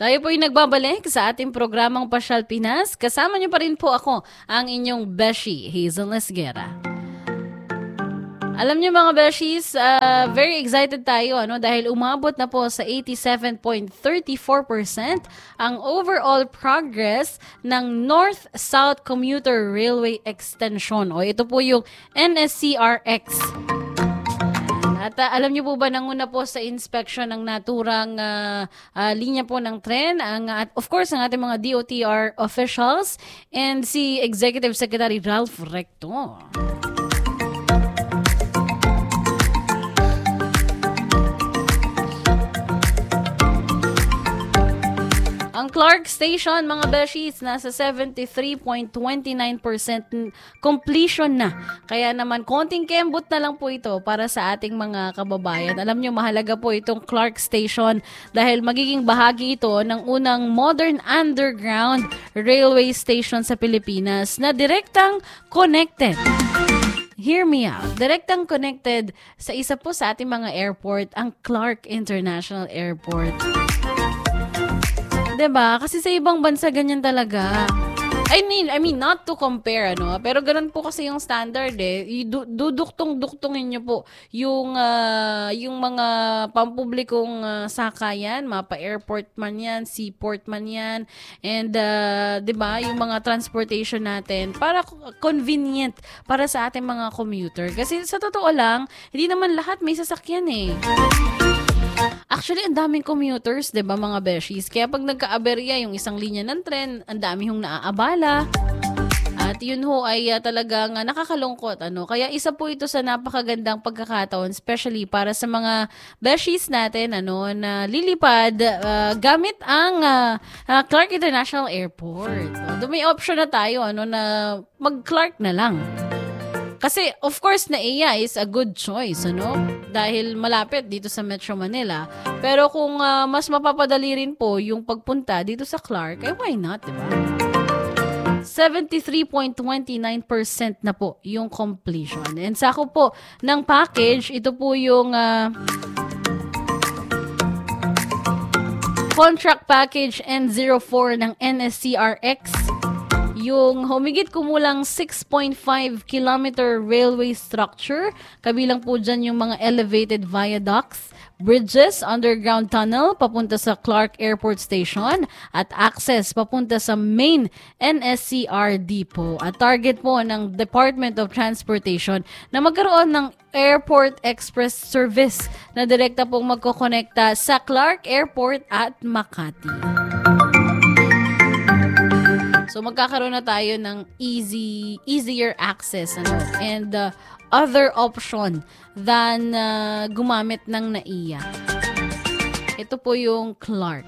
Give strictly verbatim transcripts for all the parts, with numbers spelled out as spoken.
Tayo po yung nagbabalik sa ating programang Pasyal Pinas. Kasama niyo pa rin po ako, ang inyong Beshi, Hazel Esguera. Alam niyo mga Beshies, uh, very excited tayo ano dahil umabot na po sa eighty-seven point three four percent ang overall progress ng North-South Commuter Railway Extension o ito po yung N S C R X. At uh, alam niyo po ba nanguna po sa inspection ng naturang uh, uh, linya po ng tren, ang, uh, of course ang ating mga D O T R officials and si Executive Secretary Ralph Recto. Ang Clark Station, mga Beshies, nasa seventy-three point two nine percent completion na. Kaya naman, konting kembot na lang po ito para sa ating mga kababayan. Alam nyo, mahalaga po itong Clark Station dahil magiging bahagi ito ng unang modern underground railway station sa Pilipinas na direktang connected. Hear me out. Direktang connected sa isa po sa ating mga airport, ang Clark International Airport. Diba? Kasi sa ibang bansa ganyan talaga. I mean, I mean not to compare ano, pero ganun po kasi yung standard eh. Duduktong-duktongin niyo po yung uh, yung mga pampublikong uh, sakayan, mapa airport man 'yan, seaport man 'yan, and uh, 'di ba, yung mga transportation natin para convenient para sa ating mga commuter. Kasi sa totoo lang, hindi naman lahat may sasakyan eh. Actually, ang daming commuters, 'di ba mga Beshies? Kaya pag nagka-aberya yung isang linya ng tren, ang dami hong naaabala. At yun ho ay uh, talagang uh, nakakalungkot. Ano? Kaya isa po ito sa napakagandang pagkakataon, especially para sa mga Beshies natin ano, na lilipad uh, gamit ang uh, uh, Clark International Airport. So, may option na tayo ano, na mag-Clark na lang. Kasi, of course, na N A I A is a good choice, ano? Dahil malapit dito sa Metro Manila. Pero kung uh, mas mapapadali rin po yung pagpunta dito sa Clark, eh why not, diba? seventy-three point two nine percent na po yung completion. And sako po ng package, ito po yung uh, contract package N zero four ng N S C R X. Yung humigit kumulang six point five kilometer railway structure. Kabilang po dyan yung mga elevated viaducts, bridges, underground tunnel papunta sa Clark Airport Station at access papunta sa main N S C R depot. At target po ng Department of Transportation na magkaroon ng Airport Express Service na direkta pong magkokonekta sa Clark Airport at Makati. So magkakaroon na tayo ng easy, easier access ano, and uh, other option than uh, gumamit ng N A I A. Ito po yung Clark.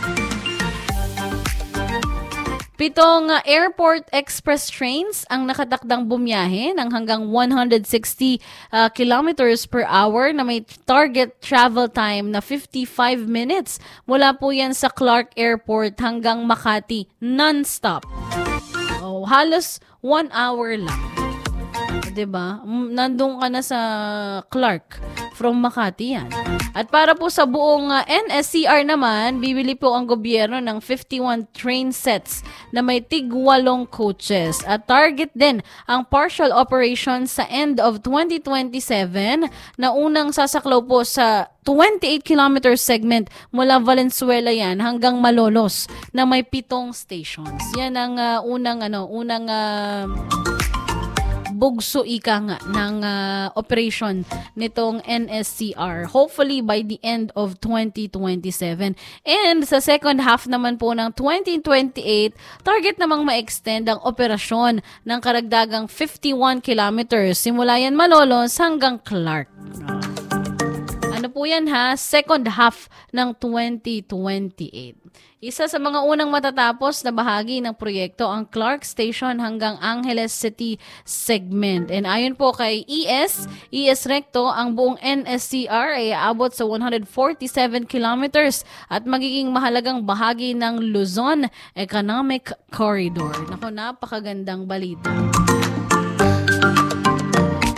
Pitong uh, Airport Express trains ang nakatakdang bumiyahe ng hanggang one hundred sixty uh, kilometers per hour na may target travel time na fifty-five minutes. Mula po yan sa Clark Airport hanggang Makati non-stop. Oh, halos one hour lang. Diba? Nandun ka na sa Clark from Makati yan. At para po sa buong uh, N S C R naman, bibili po ang gobyerno ng fifty-one train sets na may tig-walong coaches. At target din ang partial operation sa end of twenty twenty-seven na unang sasaklaw po sa twenty-eight kilometer segment mula Valenzuela yan hanggang Malolos na may pitong stations. Yan ang uh, unang ano, unang uh, bugso ika nga ng uh, operation nitong N S C R. Hopefully by the end of twenty twenty-seven. And sa second half naman po ng twenty twenty-eight, target namang ma-extend ang operasyon ng karagdagang fifty-one kilometers simula yan Malolos hanggang Clark. Ano po yan ha? Second half ng twenty twenty-eight. Isa sa mga unang matatapos na bahagi ng proyekto ang Clark Station hanggang Angeles City segment. And ayon po kay E S, E S Recto, ang buong N S C R ay aabot sa one hundred forty-seven kilometers at magiging mahalagang bahagi ng Luzon Economic Corridor. Naku, napakagandang balita.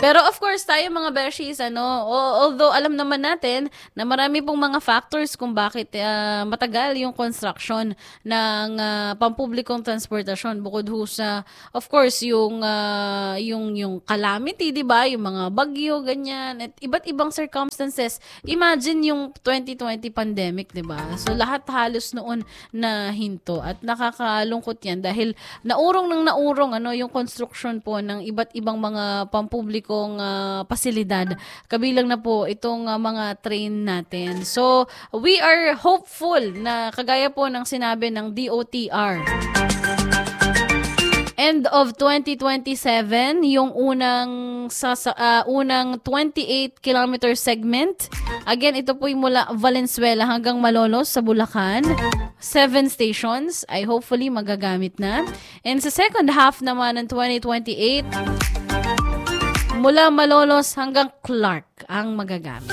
Pero of course, tayo mga beshies, ano, although alam naman natin na marami pong mga factors kung bakit uh, matagal yung construction ng uh, pampublikong transportasyon bukod ho sa, of course, yung uh, yung yung calamity, 'di ba? Yung mga bagyo ganyan at iba't ibang circumstances. Imagine yung twenty twenty pandemic, 'di ba? So lahat halos noon na hinto at nakakalungkot 'yan dahil naurong nang naurong ano yung construction po ng iba't ibang mga pampubliko kong uh, pasilidad. Kabilang na po itong uh, mga train natin. So, we are hopeful na kagaya po ng sinabi ng D O T R. End of twenty twenty-seven, yung unang sa, uh, unang twenty-eight kilometer segment. Again, ito po yung mula Valenzuela hanggang Malolos sa Bulacan. Seven stations ay hopefully magagamit na. And sa second half naman ng twenty twenty-eight, mula Malolos hanggang Clark ang magagamit.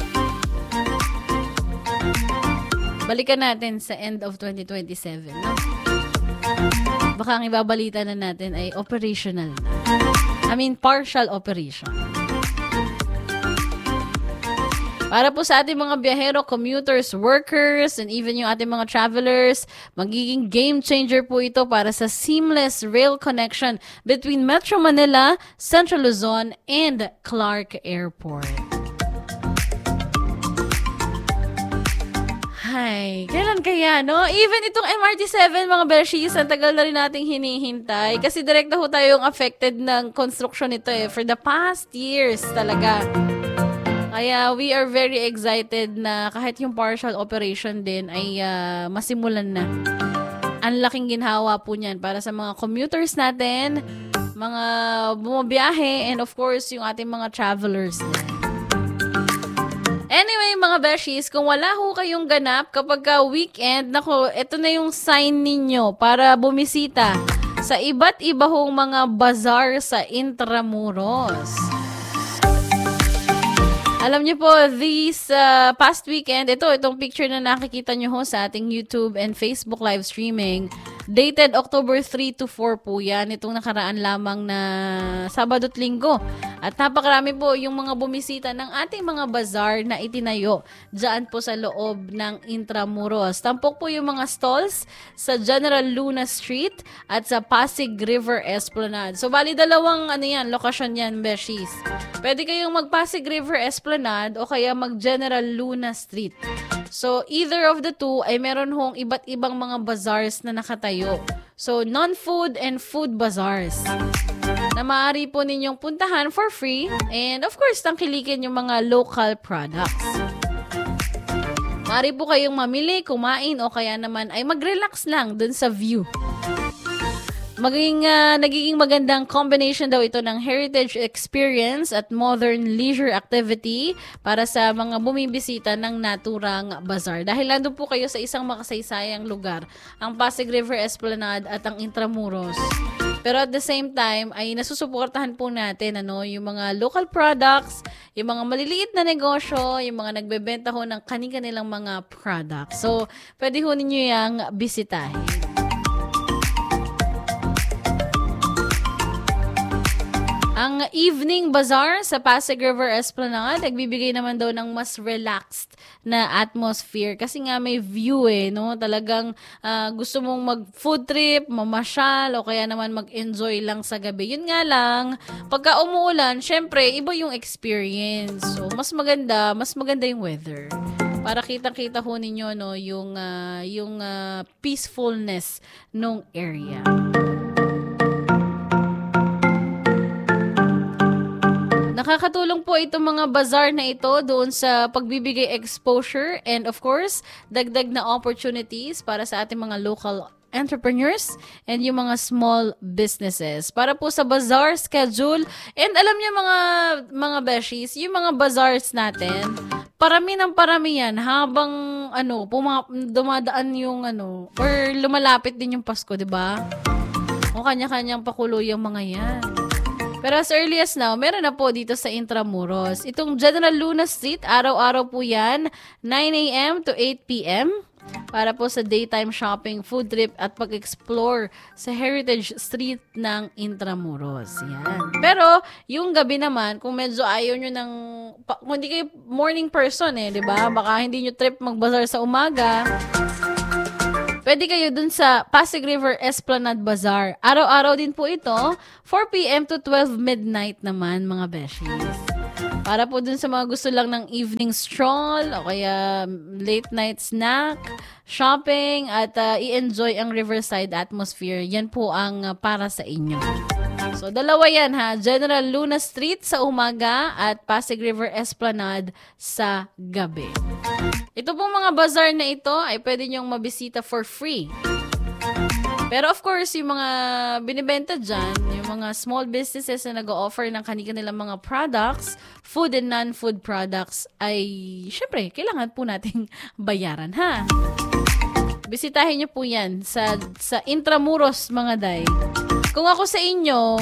Balikan natin sa end of twenty twenty-seven. No? Baka ang ibabalita na natin ay operational na. I mean, partial operation. Para po sa ating mga biyahero, commuters, workers, and even yung ating mga travelers, magiging game changer po ito para sa seamless rail connection between Metro Manila, Central Luzon, and Clark Airport. Ay, kailan kaya, no? Even itong M R T seven, mga Bershies, ang tagal na rin nating hinihintay. Kasi direkta ho tayong affected ng construction nito eh. For the past years talaga. Kaya we are very excited na kahit yung partial operation din ay uh, masimulan na. Ang laking ginhawa po niyan para sa mga commuters natin, mga bumabiyahe, and of course, yung ating mga travelers din. Anyway, mga beshies, kung wala ho kayong ganap kapag ka weekend, nako, ito na yung sign ninyo para bumisita sa iba't iba hong mga bazaar sa Intramuros. Alam niyo po, this uh, past weekend, ito, itong picture na nakikita niyo ho sa ating YouTube and Facebook live streaming, dated October three to four po yan. Itong nakaraan lamang na Sabado at Linggo. At napakarami po yung mga bumisita ng ating mga bazaar na itinayo dyan po sa loob ng Intramuros. Tampok po yung mga stalls sa General Luna Street at sa Pasig River Esplanade. So, bali dalawang ano yan, lokasyon yan, Beshies. Pwede kayong mag-Pasig River Esplanade o kaya mag-General Luna Street. So, either of the two ay meron hong iba't ibang mga bazaars na nakatayo. So, non-food and food bazaars na maaari po ninyong puntahan for free and of course, tangkilikin yung mga local products. Maaari po kayong mamili, kumain o kaya naman ay mag-relax lang dun sa view. Maging, uh, nagiging magandang combination daw ito ng heritage experience at modern leisure activity para sa mga bumibisita ng naturang bazaar. Dahil nandun po kayo sa isang makasaysayang lugar, ang Pasig River Esplanade at ang Intramuros. Pero at the same time, ay nasusuportahan po natin ano, yung mga local products, yung mga maliliit na negosyo, yung mga nagbebenta ho ng kani-kanilang mga products. So, pwede ho ninyo yung bisitahin. Ang evening bazaar sa Pasig River Esplanade, nagbibigay naman daw ng mas relaxed na atmosphere. Kasi nga may view eh, no? Talagang uh, gusto mong mag-food trip, mamasyal, o kaya naman mag-enjoy lang sa gabi. Yun nga lang, pagka umuulan, syempre, iba yung experience. So, mas maganda, mas maganda yung weather. Para kitang-kita ho ninyo, no, yung, uh, yung uh, peacefulness nung area. Nakakatulong po itong mga bazaar na ito doon sa pagbibigay exposure and of course, dagdag na opportunities para sa ating mga local entrepreneurs and yung mga small businesses. Para po sa bazaar schedule, and alam niyo mga mga beshies, yung mga bazaars natin, parami ng parami yan habang ano, puma- dumadaan yung ano, or lumalapit din yung Pasko, di ba? O kanya-kanyang pakulo yung mga yan. Pero as early as now, meron na po dito sa Intramuros. Itong General Luna Street, araw-araw po yan, nine a.m. to eight p.m. para po sa daytime shopping, food trip at pag-explore sa Heritage Street ng Intramuros. Yan. Pero yung gabi naman, kung medyo ayaw nyo ng, kung hindi kayo morning person eh, di ba? Baka hindi nyo trip mag-bazaar sa umaga, pwede kayo dun sa Pasig River Esplanade Bazaar. Araw-araw din po ito, four p.m. to twelve midnight naman, mga beshies. Para po dun sa mga gusto lang ng evening stroll o kaya late night snack, shopping, at uh, i-enjoy ang riverside atmosphere, yan po ang uh, para sa inyo. So, dalawa yan ha. General Luna Street sa umaga at Pasig River Esplanade sa gabi. Ito pong mga bazaar na ito ay pwede nyong mabisita for free. Pero of course, yung mga binibenta dyan, yung mga small businesses na nag-o-offer ng kanilang mga products, food and non-food products, ay syempre, kailangan po nating bayaran ha. Bisitahin nyo po yan sa, sa Intramuros, mga day. Kung ako sa inyo,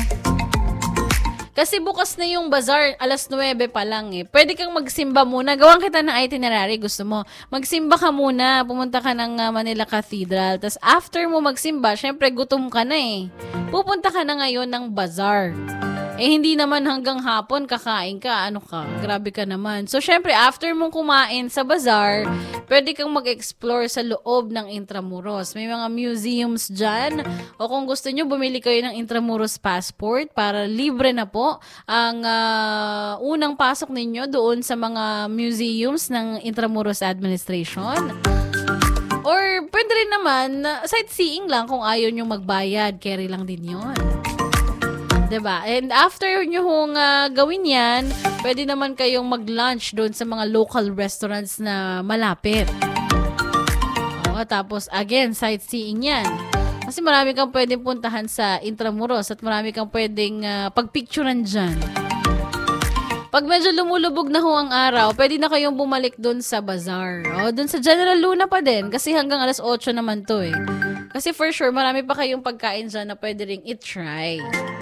kasi bukas na yung bazaar, alas nuwebe pa lang eh. Pwede kang magsimba muna. Gawan kita ng itinerary, gusto mo. Magsimba ka muna, pumunta ka ng uh, Manila Cathedral. Tapos after mo magsimba, syempre gutom ka na eh. Pupunta ka na ngayon ng bazaar. Eh hindi naman hanggang hapon kakain ka. Ano ka? Grabe ka naman. So syempre, after mong kumain sa bazaar, pwede kang mag-explore sa loob ng Intramuros. May mga museums dyan. O kung gusto nyo, bumili kayo ng Intramuros passport para libre na po ang uh, unang pasok ninyo doon sa mga museums ng Intramuros Administration. Or pwede rin naman, sightseeing lang kung ayaw nyo magbayad. Carry lang din yun. Diba? And after nyo hong uh, gawin yan, pwede naman kayong mag-lunch doon sa mga local restaurants na malapit. O, tapos again, sightseeing yan. Kasi marami kang pwedeng puntahan sa Intramuros at marami kang pwedeng uh, pagpicturan dyan. Pag medyo lumulubog na ho ang araw, pwede na kayong bumalik doon sa bazaar. O, doon sa General Luna pa din, kasi hanggang alas otso naman to eh. Kasi for sure, marami pa kayong pagkain dyan na pwede ring i-try.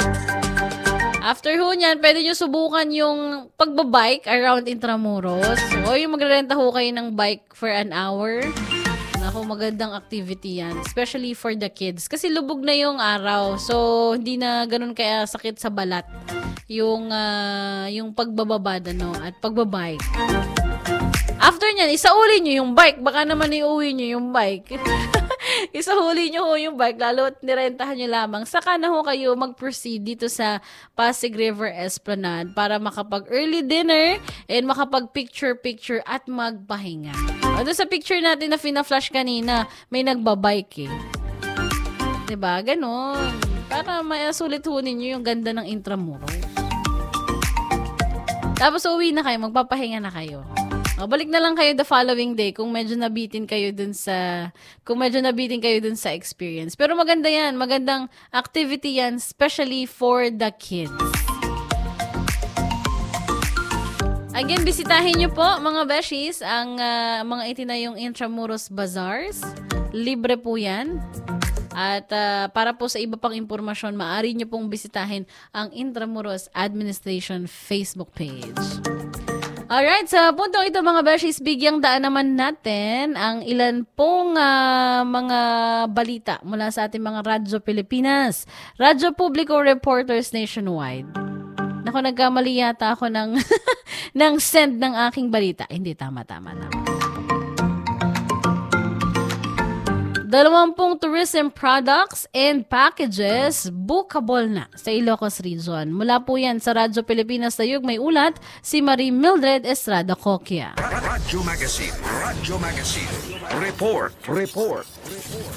After ho niyan, pwede nyo subukan yung pagbabike around Intramuros. O yung magrerenta ho kayo ng bike for an hour. Naku, magandang activity yan. Especially for the kids. Kasi lubog na yung araw. So, hindi na ganun kaya sakit sa balat. Yung, uh, yung pagbababad ano, at pagbabike. After niyan, isauli nyo yung bike. Baka naman iuwi nyo yung bike. Isahuli nyo ho yung bike, lalo at nirentahan nyo lamang. Saka na ho kayo mag-proceed dito sa Pasig River Esplanade para makapag-early dinner and makapag-picture-picture at magpahinga. O, doon sa picture natin na fina-flash kanina, may nagbabike eh. Diba? Ganon. Para masulit ho ninyo yung ganda ng Intramuros. Tapos uwi na kayo, magpapahinga na kayo. O, balik na lang kayo the following day kung medyo nabitin kayo dun sa kung medyo nabitin kayo dun sa experience. Pero maganda yan, magandang activity yan, especially for the kids. Again, bisitahin nyo po mga beshies ang uh, mga itinayong Intramuros Bazaars. Libre po yan. At uh, para po sa iba pang impormasyon, maaari nyo pong bisitahin ang Intramuros Administration Facebook page. Alright, sa puntong ito mga beshies, bigyang daan naman natin ang ilan pong uh, mga balita mula sa ating mga Radyo Pilipinas, Radyo Publico Reporters Nationwide. Naku, nagkamali yata ako ng, ng send ng aking balita. Hindi, tama, tama, tama. Dalawampung tourism products and packages bookable na sa Ilocos Region. Mula po yan sa Radyo Pilipinas Tayug, may ulat si Marie Mildred Estrada Coquia. Radyo Magazine, Radyo Magazine. Report, report, report.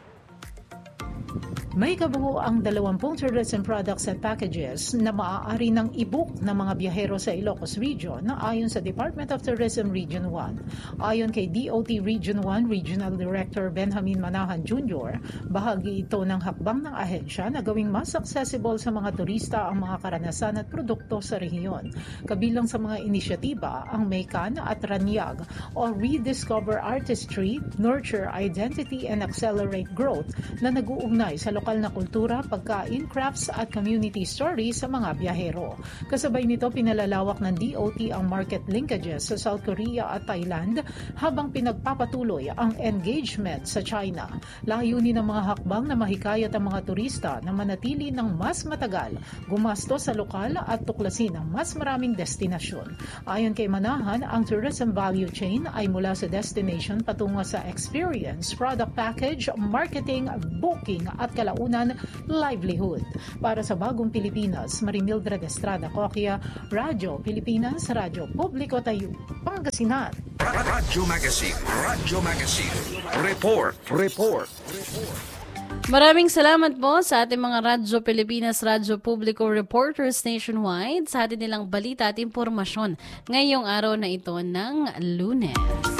May kabuo ang dalawampung tourism products and packages na maaari ng i-book ng mga biyahero sa Ilocos Region na ayon sa Department of Tourism Region one. Ayon kay D O T Region one Regional Director Benjamin Manahan Junior, bahagi ito ng hakbang ng ahensya na gawing mas accessible sa mga turista ang mga karanasan at produkto sa rehiyon. Kabilang sa mga inisyatiba ang Mekan at Ranyag o Rediscover Artistry, Nurture Identity and Accelerate Growth na nag-uugnay sa lokal na kultura, pagkain, crafts at community stories sa mga biyahero. Kasabay nito, pinalalawak ng D O T ang market linkages sa South Korea at Thailand habang pinagpapatuloy ang engagement sa China. Layunin ng mga hakbang na mahikayat ang mga turista na manatili ng mas matagal, gumasto sa lokal at tuklasin ang mas maraming destinasyon. Ayon kay Manahan, ang tourism value chain ay mula sa destination patungo sa experience, product package, marketing, booking at kalaunan, livelihood. Para sa Bagong Pilipinas, Marimildred Estrada Coquia, Radyo Pilipinas, Radyo Publiko Tayo, Pangasinan. Radyo Magazine, Radyo Magazine. Report, report, report. Maraming salamat po sa ating mga Radyo Pilipinas, Radyo Publiko reporters nationwide sa ating nilang balita at impormasyon ngayong araw na ito ng Lunes.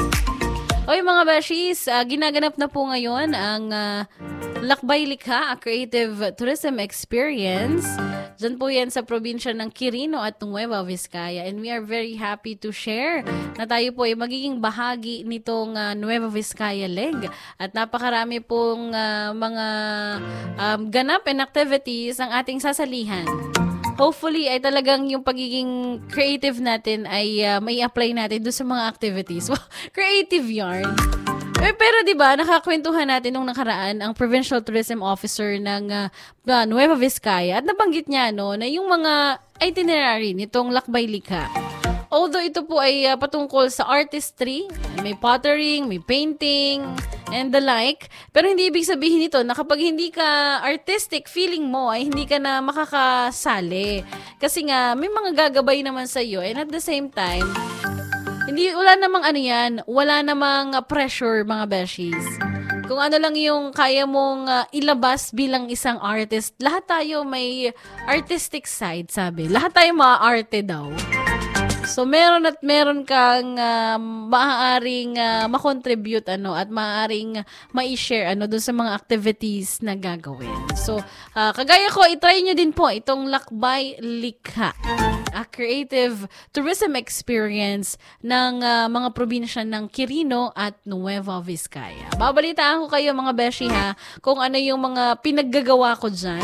Oy mga Bashis, uh, ginaganap na po ngayon ang uh, Lakbay Likha, a creative tourism experience. Diyan po yan sa probinsya ng Quirino at Nueva Vizcaya. And we are very happy to share na tayo po ay magiging bahagi nitong uh, Nueva Vizcaya leg. At napakarami pong uh, mga um, ganap and activities ang ating sasalihan. Hopefully ay talagang yung pagiging creative natin ay uh, may apply natin doon sa mga activities. Creative yarn. Eh, pero 'di ba, nakakwentuhan natin nung nakaraan ang Provincial Tourism Officer ng uh, Nueva Vizcaya at nabanggit niya no na yung mga itinerary nitong Lakbay Likha. Although ito po ay uh, patungkol sa artistry, may pottering, may painting, and the like. Pero hindi ibig sabihin nito na kapag hindi ka artistic feeling mo ay hindi ka na makakasali. Kasi nga, may mga gagabay naman sa iyo and at the same time, hindi, wala namang ano yan, wala namang pressure mga beshies. Kung ano lang yung kaya mong uh, ilabas bilang isang artist, lahat tayo may artistic side, sabi. Lahat tayo maaarte daw. So meron at meron kang uh, maaaring uh, makontribute ano at maaaring ma-share ano doon sa mga activities na gagawin. So uh, kagaya ko, i-try nyo din po itong Lakbay Likha, a creative tourism experience ng uh, mga probinsya ng Quirino at Nueva Vizcaya. Babalitaan ko kayo mga beshi ha kung ano yung mga pinaggagawa ko dyan.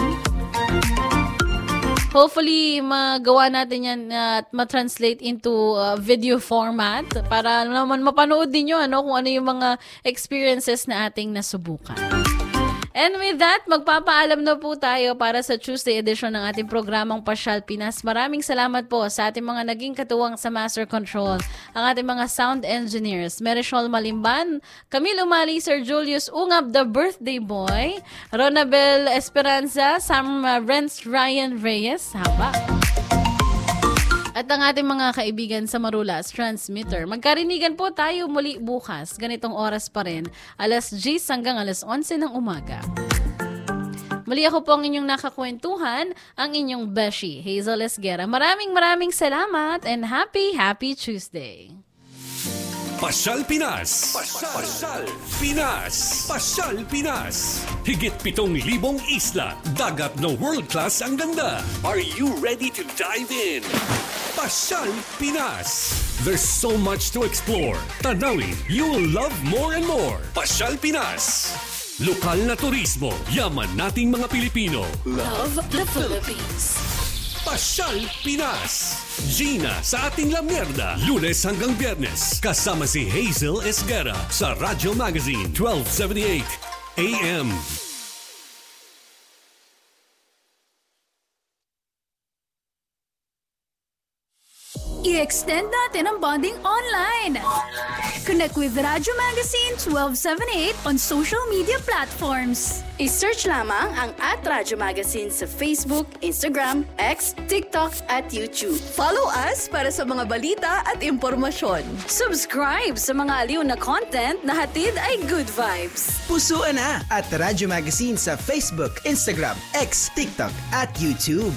Hopefully, magawa natin yan at ma-translate into uh, video format para naman mapanood din nyo ano, kung ano yung mga experiences na ating nasubukan. And with that, magpapaalam na po tayo para sa Tuesday edition ng ating programang Pasyal Pinas. Maraming salamat po sa ating mga naging katuwang sa Master Control, ang ating mga sound engineers, Merisol Malimban, Camille Umali, Sir Julius Ungab, the birthday boy, Ronabel Esperanza, Sam uh, Renz Ryan Reyes, haba. At ang ating mga kaibigan sa Marulas Transmitter. Magkarinigan po tayo muli bukas. Ganitong oras pa rin. alas diyes hanggang alas onse ng umaga. Muli ako po ang inyong nakakwentuhan, ang inyong Beshi, Hazel Esguera. Maraming maraming salamat and happy, happy Tuesday. Pasyal Pinas. Pasyal, Pasyal Pinas. Pasyal Pinas. Higit pitong libong isla. Dagat na world-class ang ganda. Are you ready to dive in? Pasyal Pinas. There's so much to explore. Tanawin, you will love more and more. Pasyal Pinas. Lokal na turismo. Yaman nating mga Pilipino. Love the Philippines. Pasyal Pinas. Gina sa ating La Mierda. Lunes hanggang Biyernes. Kasama si Hazel Esguera sa Radyo Magazine twelve seventy-eight A M. I-extend natin ang bonding online. Connect with Radyo Magazine twelve seventy-eight on social media platforms. I-search lamang ang at Radyo Magazine sa Facebook, Instagram, X, TikTok at YouTube. Follow us para sa mga balita at impormasyon. Subscribe sa mga aliw na content na hatid ay good vibes. Pusuan na at Radyo Magazine sa Facebook, Instagram, X, TikTok at YouTube.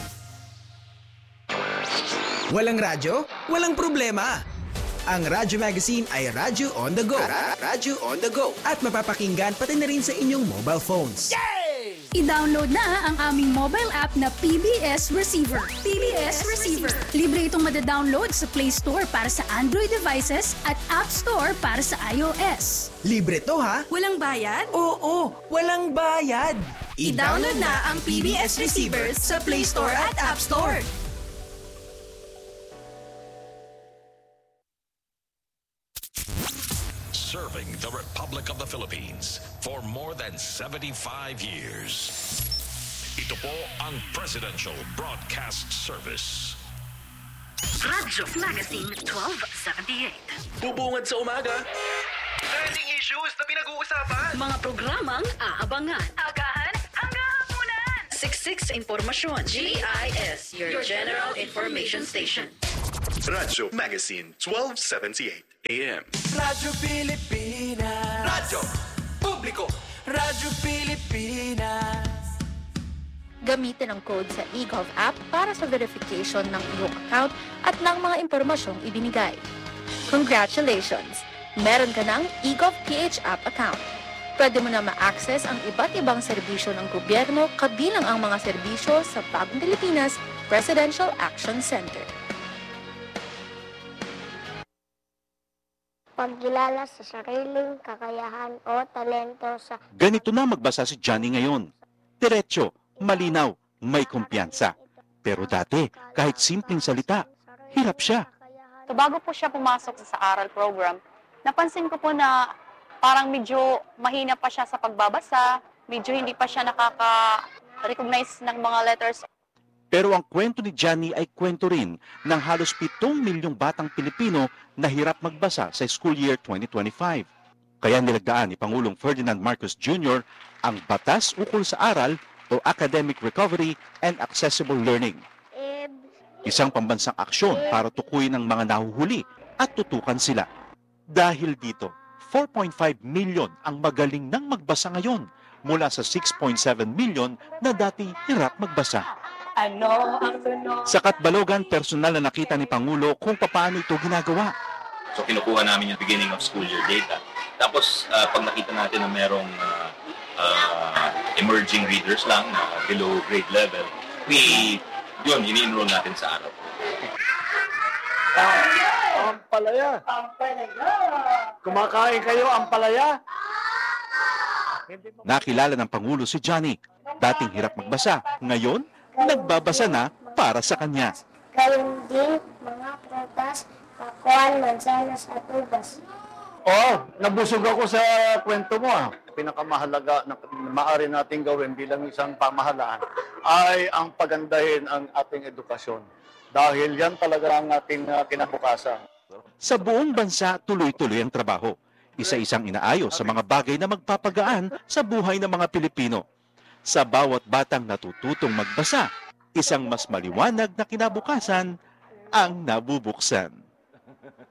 Walang radyo? Walang problema. Ang Radyo Magazine ay radyo on the go. Radyo on the go. At mapapakinggan pati na rin sa inyong mobile phones. Yay! I-download na ang aming mobile app na P B S Receiver. P B S Receiver. Libre itong madadownload sa Play Store para sa Android devices at App Store para sa iOS. Libre to ha? Walang bayad? Oo, walang bayad. I-download na ang P B S Receiver sa Play Store at App Store. Serving the Republic of the Philippines for more than seventy-five years. Ito po ang Presidential Broadcast Service. Radyo Magazine twelve seventy-eight. Bubungad sa umaga. Trending issues na pinag-uusapan. Mga programang aabangan. Agahan hanggang hapunan. Siksik sa impormasyon. G I S, your general information station. Radyo Magazine twelve seventy-eight A M. Radyo Pilipinas. Radyo Publiko. Radyo Pilipinas. Gamitin ang code sa eGov app para sa verification ng iyong account at ng mga impormasyong ibinigay. Congratulations! Meron ka ng eGov P H app account. Pwede mo na ma-access ang iba't ibang serbisyo ng gobyerno kabilang ang mga serbisyo sa Bagong Pilipinas Presidential Action Center. Pagkilala sa sariling kakayahan o talento sa... Ganito na magbasa si Johnny ngayon. Diretso, malinaw, may kumpiyansa. Pero dati, kahit simpleng salita, hirap siya. So bago po siya pumasok sa aral program, napansin ko po na parang medyo mahina pa siya sa pagbabasa, medyo hindi pa siya nakaka-recognize ng mga letters. Pero ang kwento ni Johnny ay kwento rin ng halos pitong milyong batang Pilipino na hirap magbasa sa school year twenty twenty-five. Kaya nilagdaan ni Pangulong Ferdinand Marcos Junior ang Batas Ukol sa Aral o Academic Recovery and Accessible Learning. Isang pambansang aksyon para tukuyin ang mga nahuhuli at tutukan sila. Dahil dito, four point five million ang magaling nang magbasa ngayon mula sa six point seven million na dati hirap magbasa. Ano ang tunog? Sa Katbalogan, personal na nakita ni Pangulo kung paano ito ginagawa. So kinukuha namin yung beginning of school year data. Tapos uh, pag nakita natin na merong uh, uh, emerging readers lang na uh, below grade level, we, yun, ini-enroll natin sa araw. Ampalaya. Ampalaya. Kumakain kayo, ampalaya? Nakilala ng Pangulo si Johnny. Dating hirap magbasa. Ngayon, nagbabasa na para sa kanya. Gayong din mga prutas, pakuan, mansanas at ubas. Oo, nabusog ako sa kwento mo. Ah. Pinakamahalaga na maaari nating gawin bilang isang pamahalaan ay ang pagandahin ang ating edukasyon. Dahil yan talaga ang ating uh, kinabukasan. Sa buong bansa, tuloy-tuloy ang trabaho. Isa-isang inaayos sa mga bagay na magpapagaan sa buhay ng mga Pilipino. Sa bawat batang natututong magbasa, isang mas maliwanag na kinabukasan ang nabubuksan.